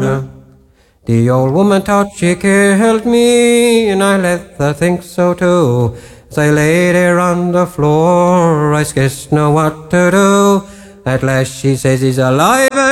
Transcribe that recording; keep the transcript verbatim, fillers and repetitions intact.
down. The old woman thought she killed me, and I let her think so too. As I lay there on the floor, I scarce know what to do. At last she says he's alive.